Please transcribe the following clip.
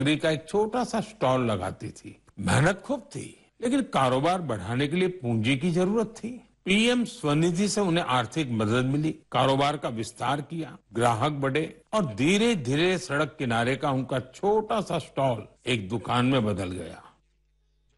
सामग्री का एक छोटा सा स्टॉल लगाती थी। मेहनत खूब थी, लेकिन कारोबार बढ़ाने के लिए पूंजी की जरूरत थी। पीएम स्वनिधि से उन्हें आर्थिक मदद मिली, कारोबार का विस्तार किया, ग्राहक बढ़े और धीरे धीरे सड़क किनारे का उनका छोटा सा स्टॉल एक दुकान में बदल गया।